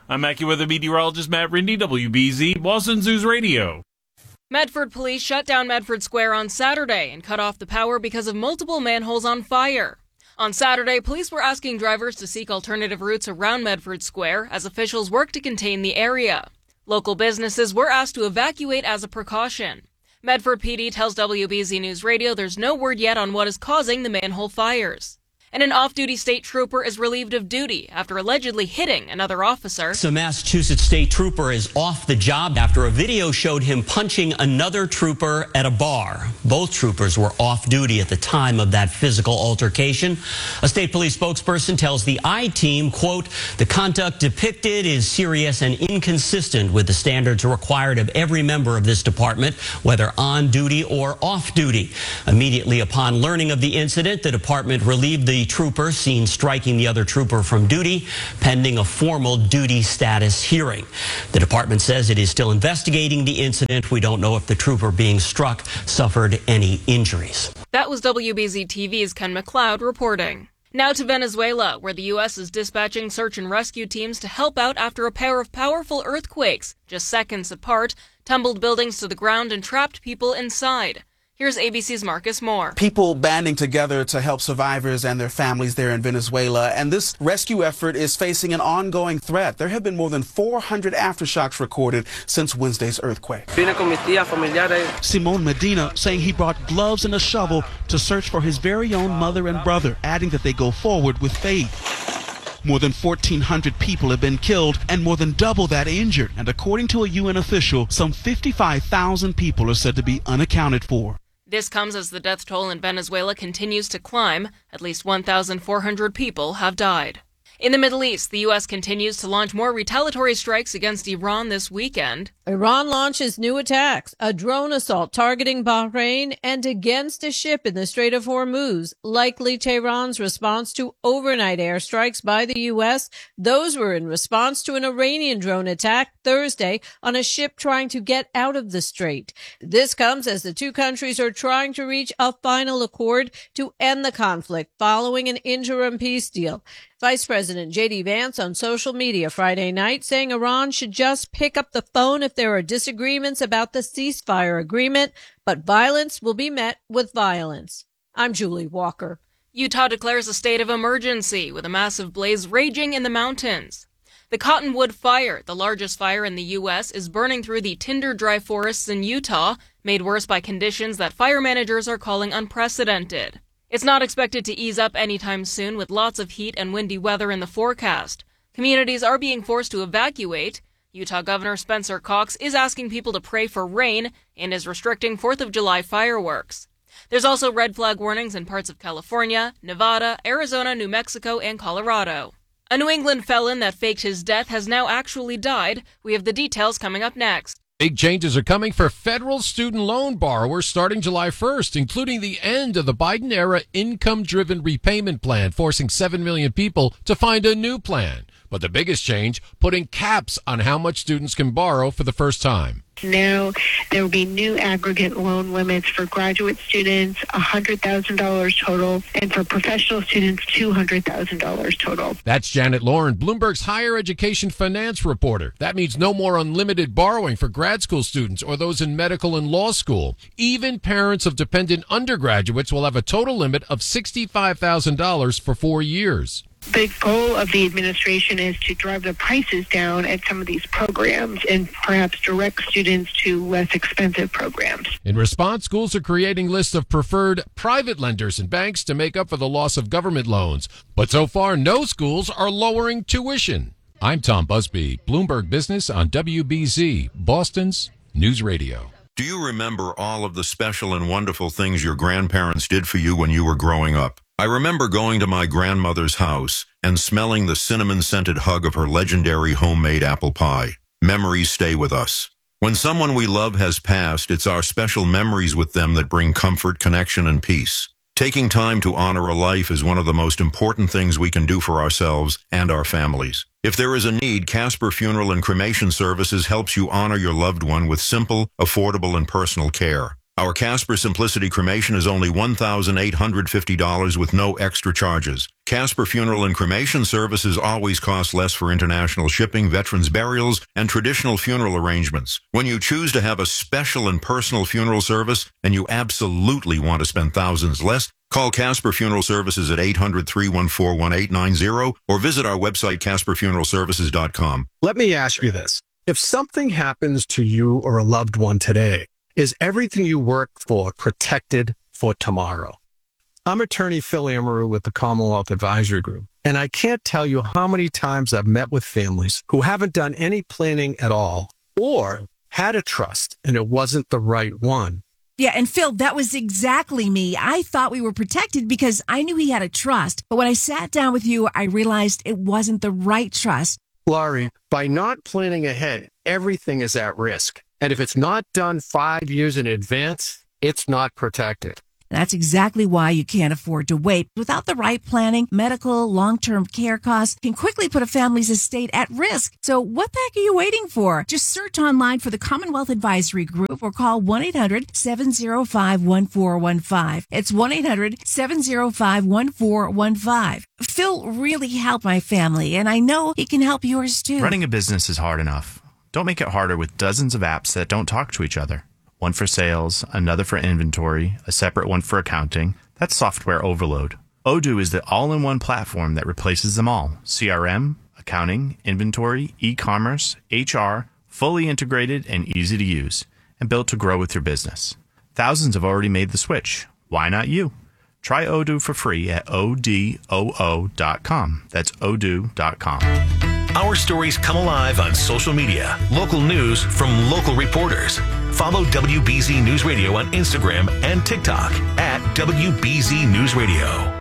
I'm AccuWeather meteorologist Matt Rindy, WBZ, Boston's News Radio. Medford police shut down Medford Square on Saturday and cut off the power because of multiple manholes on fire. On Saturday, police were asking drivers to seek alternative routes around Medford Square as officials work to contain the area. Local businesses were asked to evacuate as a precaution. Medford PD tells WBZ News Radio there's no word yet on what is causing the manhole fires. And an off-duty state trooper is relieved of duty after allegedly hitting another officer. A Massachusetts state trooper is off the job after a video showed him punching another trooper at a bar. Both troopers were off duty at the time of that physical altercation. A state police spokesperson tells the I-Team, quote, "The conduct depicted is serious and inconsistent with the standards required of every member of this department, whether on duty or off duty." Immediately upon learning of the incident, the department relieved the trooper seen striking the other trooper from duty, pending a formal duty status hearing. The department says it is still investigating the incident. We don't know if the trooper being struck suffered any injuries. That was WBZ TV's Ken McLeod reporting. Now to Venezuela, where the U.S. is dispatching search and rescue teams to help out after a pair of powerful earthquakes, just seconds apart, tumbled buildings to the ground and trapped people inside. Here's ABC's Marcus Moore. People banding together to help survivors and their families there in Venezuela, and this rescue effort is facing an ongoing threat. There have been more than 400 aftershocks recorded since Wednesday's earthquake. Simon Medina saying he brought gloves and a shovel to search for his very own mother and brother, adding that they go forward with faith. More than 1,400 people have been killed and more than double that injured. And according to a UN official, some 55,000 people are said to be unaccounted for. This comes as the death toll in Venezuela continues to climb. At least 1,400 people have died. In the Middle East, the U.S. continues to launch more retaliatory strikes against Iran this weekend. Iran launches new attacks, a drone assault targeting Bahrain and against a ship in the Strait of Hormuz, likely Tehran's response to overnight airstrikes by the U.S. Those were in response to an Iranian drone attack Thursday on a ship trying to get out of the strait. This comes as the two countries are trying to reach a final accord to end the conflict following an interim peace deal. Vice President J.D. Vance on social media Friday night saying Iran should just pick up the phone if there are disagreements about the ceasefire agreement, but violence will be met with violence. I'm Julie Walker. Utah declares a state of emergency with a massive blaze raging in the mountains. The Cottonwood Fire, the largest fire in the U.S., is burning through the tinder-dry forests in Utah, made worse by conditions that fire managers are calling unprecedented. It's not expected to ease up anytime soon with lots of heat and windy weather in the forecast. Communities are being forced to evacuate. Utah Governor Spencer Cox is asking people to pray for rain and is restricting 4th of July fireworks. There's also red flag warnings in parts of California, Nevada, Arizona, New Mexico, and Colorado. A New England felon that faked his death has now actually died. We have the details coming up next. Big changes are coming for federal student loan borrowers starting July 1st, including the end of the Biden-era income-driven repayment plan, forcing 7 million people to find a new plan. But the biggest change, putting caps on how much students can borrow for the first time. Now there will be new aggregate loan limits for graduate students, $100,000 total, and for professional students, $200,000 total. That's Janet Lauren, Bloomberg's higher education finance reporter. That means no more unlimited borrowing for grad school students or those in medical and law school. Even parents of dependent undergraduates will have a total limit of $65,000 for 4 years. The goal of the administration is to drive the prices down at some of these programs and perhaps direct students to less expensive programs. In response, schools are creating lists of preferred private lenders and banks to make up for the loss of government loans. But so far, no schools are lowering tuition. I'm Tom Busby, Bloomberg Business on WBZ, Boston's News Radio. Do you remember all of the special and wonderful things your grandparents did for you when you were growing up? I remember going to my grandmother's house and smelling the cinnamon-scented hug of her legendary homemade apple pie. Memories stay with us. When someone we love has passed, it's our special memories with them that bring comfort, connection, and peace. Taking time to honor a life is one of the most important things we can do for ourselves and our families. If there is a need, Casper Funeral and Cremation Services helps you honor your loved one with simple, affordable, and personal care. Our Casper Simplicity Cremation is only $1,850 with no extra charges. Casper Funeral and Cremation Services always cost less for international shipping, veterans burials, and traditional funeral arrangements. When you choose to have a special and personal funeral service, and you absolutely want to spend thousands less, call Casper Funeral Services at 800-314-1890 or visit our website, CasperFuneralServices.com. Let me ask you this. If something happens to you or a loved one today, is everything you work for protected for tomorrow? I'm attorney Phil Amaru with the Commonwealth Advisory Group, and I can't tell you how many times I've met with families who haven't done any planning at all or had a trust and it wasn't the right one. Yeah, and Phil, that was exactly me. I thought we were protected because I knew he had a trust. But when I sat down with you, I realized it wasn't the right trust. Laurie, by not planning ahead, everything is at risk. And if it's not done 5 years in advance, it's not protected. That's exactly why you can't afford to wait. Without the right planning, medical, long-term care costs can quickly put a family's estate at risk. So what the heck are you waiting for? Just search online for the Commonwealth Advisory Group or call 1-800-705-1415. It's 1-800-705-1415. Phil really helped my family, and I know he can help yours too. Running a business is hard enough. Don't make it harder with dozens of apps that don't talk to each other. One for sales, another for inventory, a separate one for accounting. That's software overload. Odoo is the all-in-one platform that replaces them all. CRM, accounting, inventory, e-commerce, HR, fully integrated and easy to use, and built to grow with your business. Thousands have already made the switch. Why not you? Try Odoo for free at odoo.com. That's odoo.com. Our stories come alive on social media. Local news from local reporters. Follow WBZ News Radio on Instagram and TikTok at WBZ News Radio.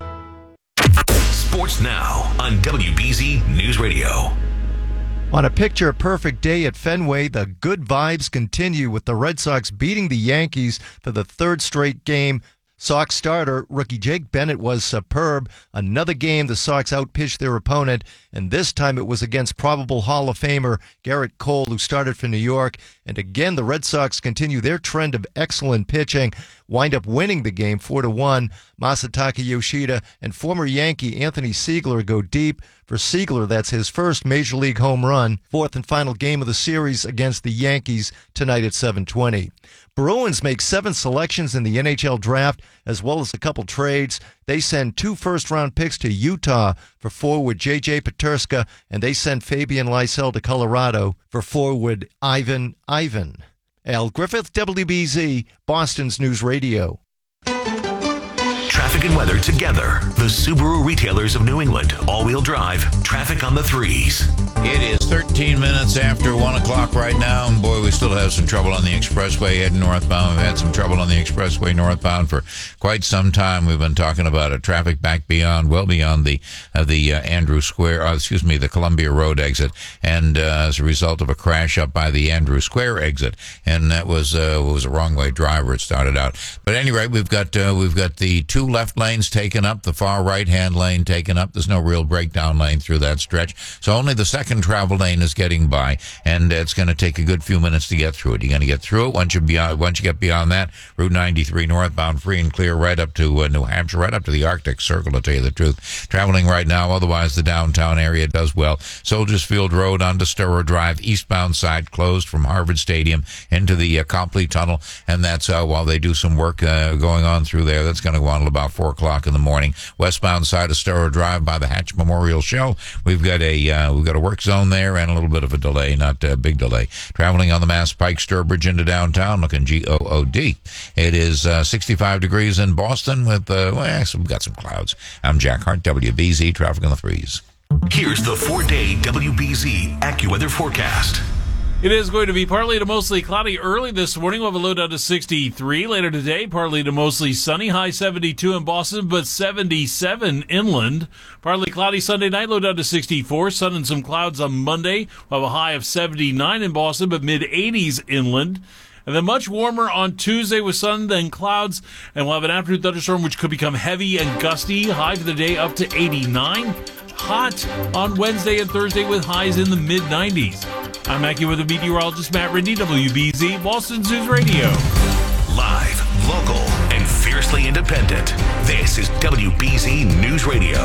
Sports now on WBZ News Radio. On a picture-perfect day at Fenway, the good vibes continue with the Red Sox beating the Yankees for the third straight game. Sox starter rookie Jake Bennett was superb. Another game the Sox outpitched their opponent, and this time it was against probable Hall of Famer Garrett Cole, who started for New York. And again, the Red Sox continue their trend of excellent pitching, wind up winning the game 4-1. Masataka Yoshida and former Yankee Anthony Siegler go deep. For Siegler, that's his first Major League home run. Fourth and final game of the series against the Yankees tonight at 7:20. Bruins make 7 selections in the NHL draft, as well as a couple trades. They send 2 first-round picks to Utah for forward J.J. Peterska, and they send Fabian Lysell to Colorado for forward Ivan. Al Griffith, WBZ, Boston's News Radio. Traffic and weather together. The Subaru retailers of New England. All-wheel drive. Traffic on the 3s. It is 13 minutes after 1 o'clock right now, and boy, we still have some trouble on the expressway heading northbound. We've had some trouble on the expressway northbound for quite some time. We've been talking about a traffic back well beyond the Andrew Square, the Columbia Road exit, and as a result of a crash up by the Andrew Square exit, and that was a wrong-way driver. It started out, but anyway, we've got the 2 left lanes taken up, the far right-hand lane taken up. There's no real breakdown lane through that stretch, so only the second travel lane is getting by, and it's going to take a good few minutes to get through it. You're going to get through it once you get beyond that. Route 93 northbound, free and clear, right up to New Hampshire, right up to the Arctic Circle, to tell you the truth. Traveling right now, otherwise the downtown area does well. Soldiers Field Road onto Sturrow Drive, eastbound side closed from Harvard Stadium into the Copley Tunnel, and that's while they do some work going on through there. That's going to go on until about 4 o'clock in the morning. Westbound side of Sturrow Drive by the Hatch Memorial Shell, we've got a work zone there and a little bit of a delay, not a big delay. Traveling on the Mass Pike Sturbridge into downtown, looking GOOD. It is 65 degrees in Boston with, we've got some clouds. I'm Jack Hart, WBZ, traffic on the 3s. Here's the 4-day WBZ AccuWeather forecast. It is going to be partly to mostly cloudy early this morning. We'll have a low down to 63. Later today, partly to mostly sunny. High 72 in Boston, but 77 inland. Partly cloudy Sunday night, low down to 64. Sun and some clouds on Monday. We'll have a high of 79 in Boston, but mid-80s inland. And then much warmer on Tuesday with sun, then clouds. And we'll have an afternoon thunderstorm, which could become heavy and gusty. High for the day up to 89. Hot on Wednesday and Thursday with highs in the mid-90s. I'm AccuWeather meteorologist Matt Rindy, WBZ, Boston News Radio. Live, local, and fiercely independent. This is WBZ News Radio.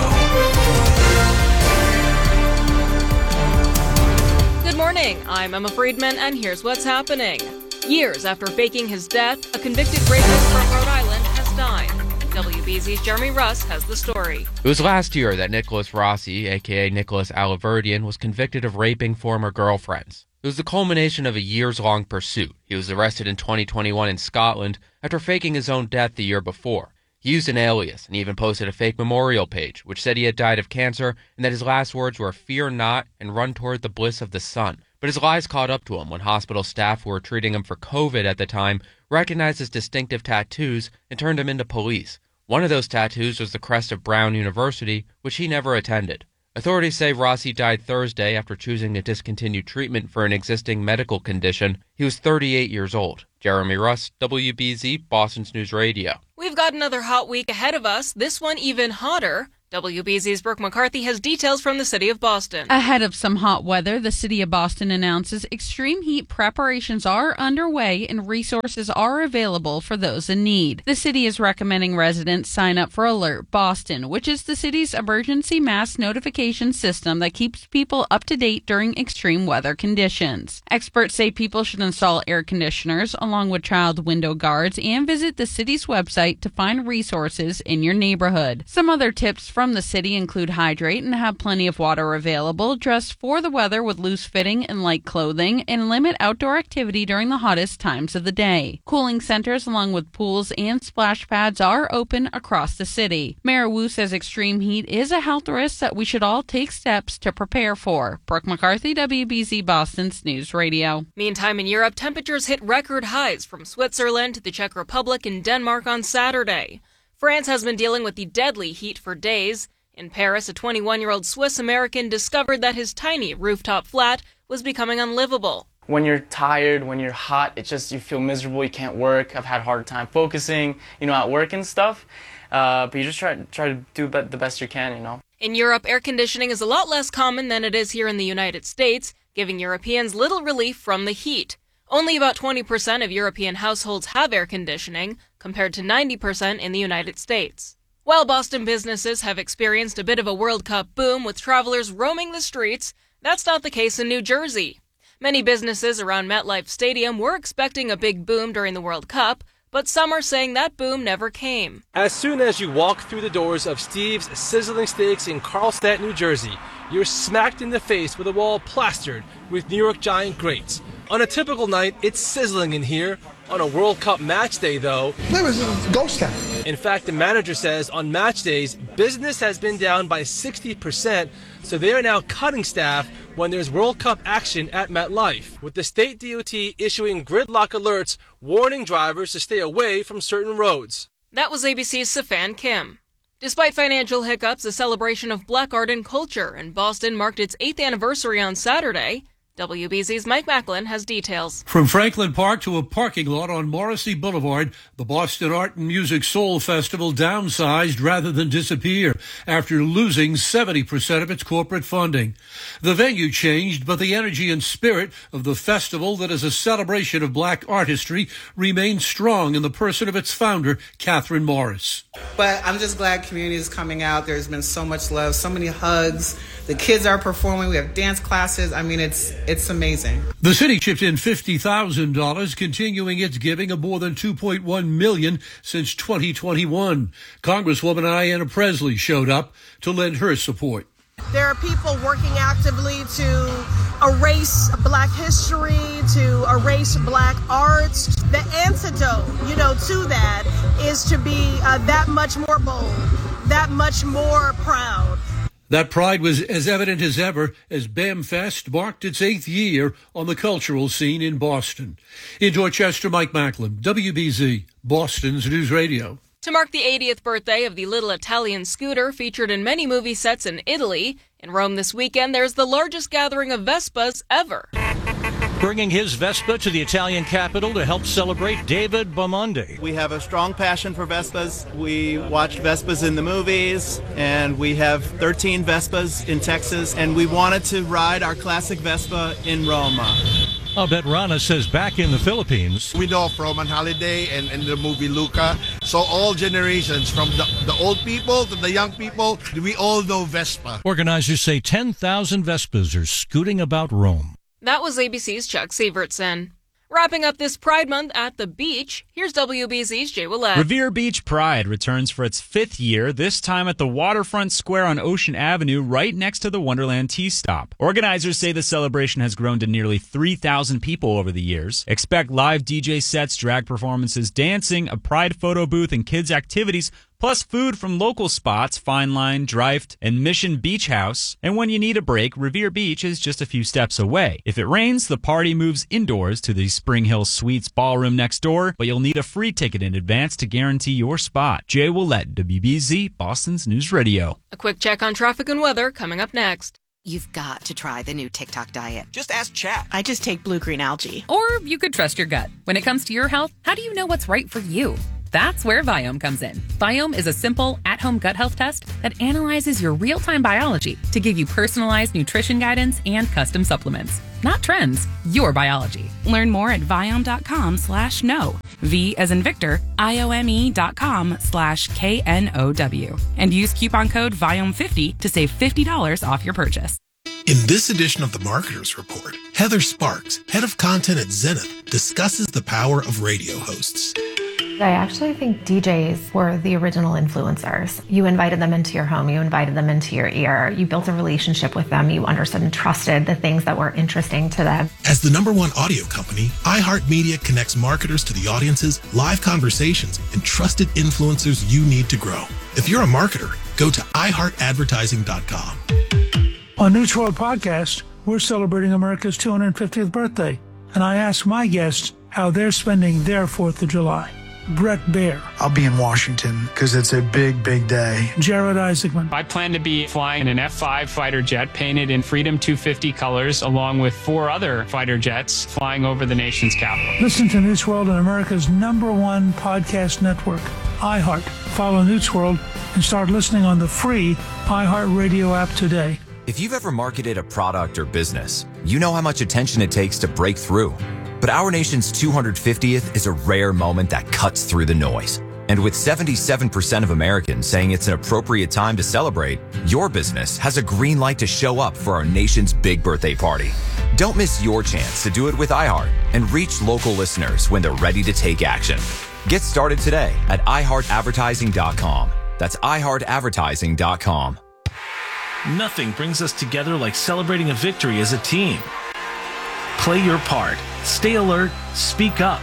Good morning, I'm Emma Friedman, and here's what's happening. Years after faking his death, a convicted rapist from Rhode Island has died. WBZ's Jeremy Russ has the story. It was last year that Nicholas Rossi, a.k.a. Nicholas Aliverdian, was convicted of raping former girlfriends. It was the culmination of a years-long pursuit. He was arrested in 2021 in Scotland after faking his own death the year before. He used an alias and even posted a fake memorial page, which said he had died of cancer and that his last words were, "Fear not and run toward the bliss of the sun." But his lies caught up to him when hospital staff who were treating him for COVID at the time recognized his distinctive tattoos and turned him into police. One of those tattoos was the crest of Brown University, which he never attended. Authorities say Rossi died Thursday after choosing to discontinue treatment for an existing medical condition. He was 38 years old. Jeremy Russ, WBZ, Boston's News Radio. We've got another hot week ahead of us, this one even hotter. WBZ's Brooke McCarthy has details from the city of Boston. Ahead of some hot weather, the city of Boston announces extreme heat preparations are underway and resources are available for those in need. The city is recommending residents sign up for Alert Boston, which is the city's emergency mass notification system that keeps people up to date during extreme weather conditions. Experts say people should install air conditioners along with child window guards and visit the city's website to find resources in your neighborhood. Some other tips from the city include hydrate and have plenty of water available, dress for the weather with loose fitting and light clothing, and limit outdoor activity during the hottest times of the day. Cooling centers along with pools and splash pads are open across the city. Mayor Wu says extreme heat is a health risk that we should all take steps to prepare for. Brooke McCarthy, WBZ Boston's News Radio. Meantime, in Europe, temperatures hit record highs from Switzerland to the Czech Republic and Denmark on Saturday. France has been dealing with the deadly heat for days. In Paris, a 21-year-old Swiss-American discovered that his tiny rooftop flat was becoming unlivable. When you're tired, when you're hot, you feel miserable, you can't work. I've had a hard time focusing, at work and stuff. But you just try to do the best you can, In Europe, air conditioning is a lot less common than it is here in the United States, giving Europeans little relief from the heat. Only about 20% of European households have air conditioning, compared to 90% in the United States. While Boston businesses have experienced a bit of a World Cup boom with travelers roaming the streets, that's not the case in New Jersey. Many businesses around MetLife Stadium were expecting a big boom during the World Cup, but some are saying that boom never came. As soon as you walk through the doors of Steve's Sizzling Steaks in Carlstadt, New Jersey, you're smacked in the face with a wall plastered with New York Giant greats. On a typical night, it's sizzling in here. On a World Cup match day, though, there was a ghost town. In fact, the manager says on match days, business has been down by 60%, so they are now cutting staff when there's World Cup action at MetLife, with the state DOT issuing gridlock alerts warning drivers to stay away from certain roads. That was ABC's Safan Kim. Despite financial hiccups, the celebration of black art and culture in Boston marked its 8th anniversary on Saturday. WBZ's Mike Macklin has details. From Franklin Park to a parking lot on Morrissey Boulevard, the Boston Art and Music Soul Festival downsized rather than disappear after losing 70% of its corporate funding. The venue changed, but the energy and spirit of the festival that is a celebration of black artistry remains strong in the person of its founder, Catherine Morris. But I'm just glad community is coming out. There's been so much love, so many hugs. The kids are performing. We have dance classes. I mean, it's amazing. The city chipped in $50,000, continuing its giving of more than $2.1 million since 2021. Congresswoman Ayanna Pressley showed up to lend her support. There are people working actively to erase black history, to erase black arts. The antidote, to that is to be that much more bold, that much more proud. That pride was as evident as ever as BAMFest marked its 8th year on the cultural scene in Boston. In Dorchester, Mike Macklin, WBZ, Boston's News Radio. To mark the 80th birthday of the little Italian scooter featured in many movie sets in Italy, in Rome this weekend, there's the largest gathering of Vespas ever. Bringing his Vespa to the Italian capital to help celebrate David Bamondi. We have a strong passion for Vespas. We watched Vespas in the movies, and we have 13 Vespas in Texas, and we wanted to ride our classic Vespa in Rome. Abet Rana says back in the Philippines, We know from an holiday and the movie Luca. So all generations, from the old people to the young people, we all know Vespa. organizers say 10,000 Vespas are scooting about Rome. That was ABC's Chuck Sievertson. Wrapping up this Pride Month at the beach, here's WBZ's Jay Willett. Revere Beach Pride returns for its 5th year, this time at the Waterfront Square on Ocean Avenue, right next to the Wonderland Tea Stop. Organizers say the celebration has grown to nearly 3,000 people over the years. Expect live DJ sets, drag performances, dancing, a Pride photo booth, and kids' activities, plus food from local spots, Fine Line, Dreift, and Mission Beach House. And when you need a break, Revere Beach is just a few steps away. If it rains, the party moves indoors to the Spring Hill Suites ballroom next door, but you'll need a free ticket in advance to guarantee your spot. Jay Willett, WBZ, Boston's News Radio. A quick check on traffic and weather coming up next. You've got to try the new TikTok diet. Just ask Chat. I just take blue-green algae. Or you could trust your gut. When it comes to your health, how do you know what's right for you? That's where Viome comes in. Viome is a simple, at-home gut health test that analyzes your real-time biology to give you personalized nutrition guidance and custom supplements. Not trends, your biology. Learn more at Viome.com/know. V as in Victor, IOME.com/KNOW. And use coupon code Viome50 to save $50 off your purchase. In this edition of the Marketers Report, Heather Sparks, head of content at Zenith, discusses the power of radio hosts. I actually think DJs were the original influencers. You invited them into your home, you invited them into your ear, you built a relationship with them, you understood and trusted the things that were interesting to them. As the #1 audio company, iHeartMedia connects marketers to the audiences, live conversations, and trusted influencers you need to grow. If you're a marketer, go to iHeartAdvertising.com. On News World Podcast, we're celebrating America's 250th birthday, and I ask my guests how they're spending their 4th of July. Brett Baer. I'll be in Washington because it's a big, big day. Jared Isaacman. I plan to be flying an F-5 fighter jet painted in Freedom 250 colors, along with 4 other fighter jets flying over the nation's capital. Listen to News World on America's #1 podcast network, iHeart. Follow News World and start listening on the free iHeart Radio app today. If you've ever marketed a product or business, you know how much attention it takes to break through. But our nation's 250th is a rare moment that cuts through the noise. And with 77% of Americans saying it's an appropriate time to celebrate, your business has a green light to show up for our nation's big birthday party. Don't miss your chance to do it with iHeart and reach local listeners when they're ready to take action. Get started today at iHeartAdvertising.com. That's iHeartAdvertising.com. Nothing brings us together like celebrating a victory as a team. Play your part. Stay alert. Speak up.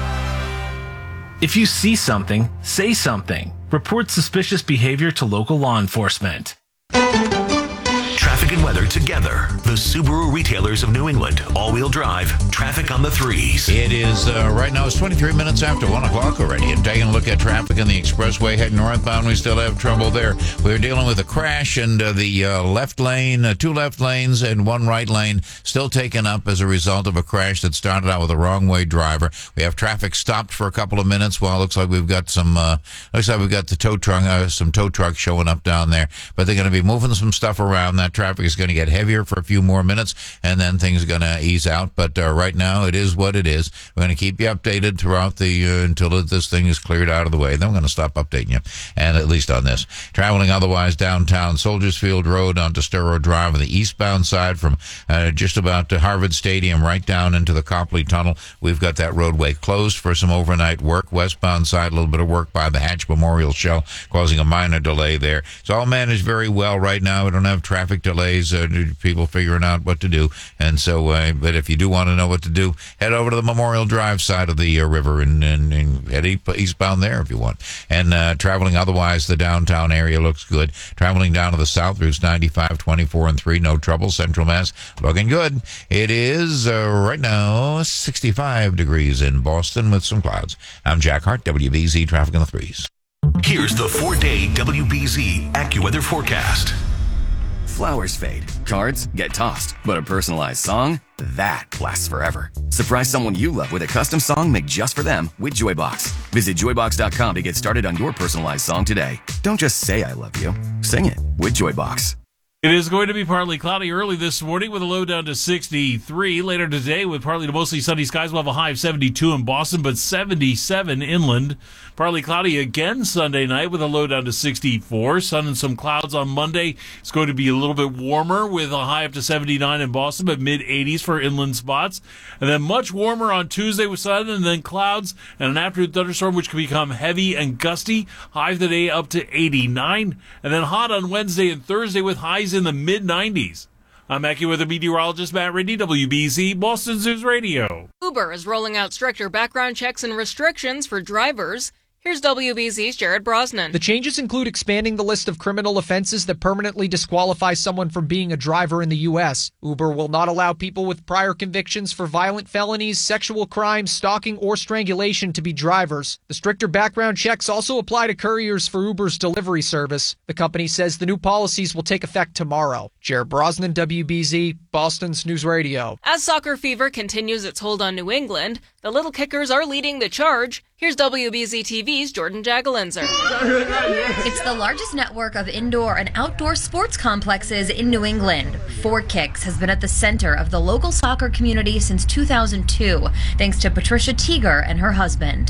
If you see something, say something. Report suspicious behavior to local law enforcement. Traffic and weather together. The Subaru retailers of New England. All-wheel drive. Traffic on the 3s. It is, right now, it's 23 minutes after 1 o'clock already. And taking a look at traffic on the expressway heading northbound, we still have trouble there. We're dealing with a crash, and the left lane, 2 left lanes, and 1 right lane still taken up as a result of a crash that started out with a wrong-way driver. We have traffic stopped for a couple of minutes. Well, it looks like we've got some, the tow truck, some tow trucks showing up down there. But they're going to be moving some stuff around. That traffic is going to get heavier for a few more minutes, and then things are going to ease out. But right now, it is what it is. We're going to keep you updated throughout the until this thing is cleared out of the way. Then we're going to stop updating you, and at least on this. Traveling otherwise downtown, Soldiers Field Road onto Sturrow Drive on the eastbound side from just about to Harvard Stadium right down into the Copley Tunnel. We've got that roadway closed for some overnight work. Westbound side, a little bit of work by the Hatch Memorial Shell, causing a minor delay there. It's all managed very well right now. We don't have traffic delays, people figuring out what to do. And so, but if you do want to know what to do, head over to the Memorial Drive side of the river and head eastbound there if you want. And traveling otherwise, the downtown area looks good. Traveling down to the south, routes 95, 24, and 3, no trouble. Central Mass looking good. It is right now 65 degrees in Boston with some clouds. I'm Jack Hart, WBZ Traffic on the 3s. Here's the 4-day WBZ AccuWeather forecast. Flowers fade, cards get tossed, but a personalized song, that lasts forever. Surprise someone you love with a custom song made just for them with Joybox. Visit Joybox.com to get started on your personalized song today. Don't just say I love you, sing it with Joybox. It is going to be partly cloudy early this morning with a low down to 63. Later today with partly to mostly sunny skies. We'll have a high of 72 in Boston, but 77 inland. Partly cloudy again Sunday night with a low down to 64. Sun and some clouds on Monday. It's going to be a little bit warmer with a high up to 79 in Boston, but mid-80s for inland spots. And then much warmer on Tuesday with sun and then clouds and an afternoon thunderstorm which can become heavy and gusty. Highs today up to 89. And then hot on Wednesday and Thursday with highs in the mid-90s. I'm AccuWeather meteorologist Matt Ridney, WBZ, Boston News Radio. Uber is rolling out stricter background checks and restrictions for drivers. Here's WBZ's Jared Brosnan. The changes include expanding the list of criminal offenses that permanently disqualify someone from being a driver in the U.S. Uber will not allow people with prior convictions for violent felonies, sexual crimes, stalking, or strangulation to be drivers. The stricter background checks also apply to couriers for Uber's delivery service. The company says the new policies will take effect tomorrow. Jared Brosnan, WBZ, Boston's News Radio. As soccer fever continues its hold on New England, the Little Kickers are leading the charge. Here's WBZ TV's Jordan Jagalenzer. It's the largest network of indoor and outdoor sports complexes in New England. Four Kicks has been at the center of the local soccer community since 2002, thanks to Patricia Teager and her husband.